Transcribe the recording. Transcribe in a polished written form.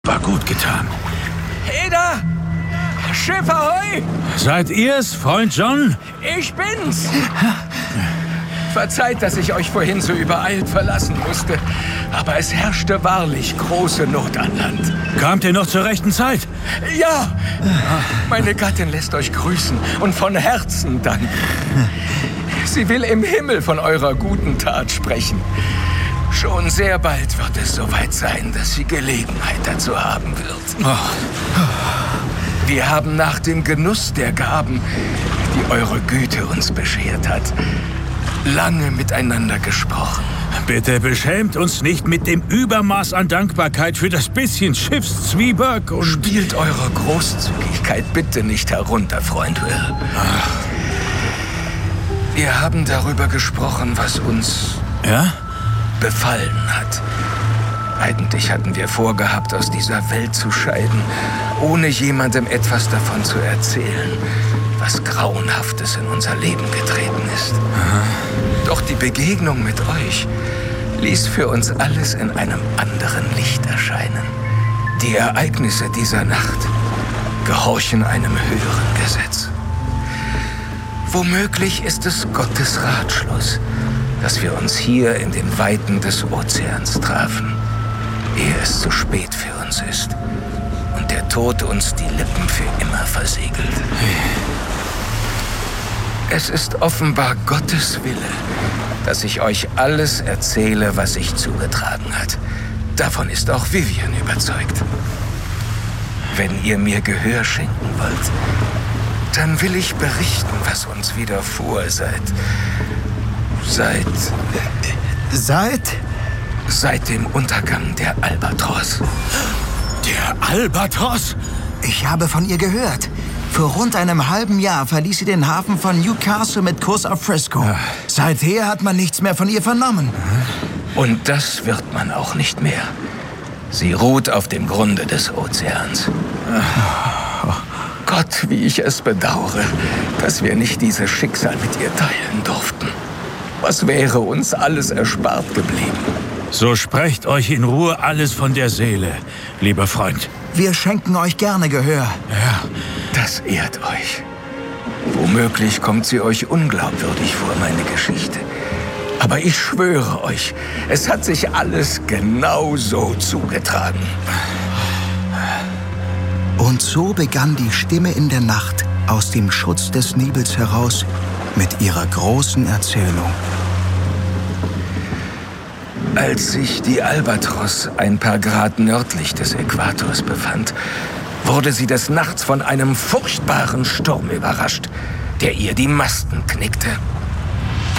War gut getan. Eda! Schiff ahoi! Seid ihr's, Freund John? Ich bin's! Verzeiht, dass ich euch vorhin so übereilt verlassen musste. Aber es herrschte wahrlich große Not an Land. Kamt ihr noch zur rechten Zeit? Ja! Meine Gattin lässt euch grüßen und von Herzen danken. Sie will im Himmel von eurer guten Tat sprechen. Schon sehr bald wird es soweit sein, dass sie Gelegenheit dazu haben wird. Wir haben nach dem Genuss der Gaben, die eure Güte uns beschert hat, lange miteinander gesprochen. Bitte beschämt uns nicht mit dem Übermaß an Dankbarkeit für das bisschen Schiffszwieback und... Spielt eure Großzügigkeit bitte nicht herunter, Freund Will. Wir haben darüber gesprochen, was uns... Ja? befallen hat. Eigentlich hatten wir vorgehabt, aus dieser Welt zu scheiden, ohne jemandem etwas davon zu erzählen, was Grauenhaftes in unser Leben getreten ist. Doch die Begegnung mit euch ließ für uns alles in einem anderen Licht erscheinen. Die Ereignisse dieser Nacht gehorchen einem höheren Gesetz. Womöglich ist es Gottes Ratschluss, dass wir uns hier in den Weiten des Ozeans trafen, ehe es zu spät für uns ist und der Tod uns die Lippen für immer versiegelt. Es ist offenbar Gottes Wille, dass ich euch alles erzähle, was sich zugetragen hat. Davon ist auch Vivian überzeugt. Wenn ihr mir Gehör schenken wollt, dann will ich berichten, was uns widerfuhr Seit dem Untergang der Albatros. Der Albatros? Ich habe von ihr gehört. Vor rund einem halben Jahr verließ sie den Hafen von Newcastle mit Kurs auf Frisco. Seither hat man nichts mehr von ihr vernommen. Und das wird man auch nicht mehr. Sie ruht auf dem Grunde des Ozeans. Gott, wie ich es bedauere, dass wir nicht dieses Schicksal mit ihr teilen durften. Was wäre uns alles erspart geblieben? So sprecht euch in Ruhe alles von der Seele, lieber Freund. Wir schenken euch gerne Gehör. Ja. Das ehrt euch. Womöglich kommt sie euch unglaubwürdig vor, meine Geschichte. Aber ich schwöre euch, es hat sich alles genau so zugetragen. Und so begann die Stimme in der Nacht aus dem Schutz des Nebels heraus mit ihrer großen Erzählung. Als sich die Albatros ein paar Grad nördlich des Äquators befand, wurde sie des Nachts von einem furchtbaren Sturm überrascht, der ihr die Masten knickte.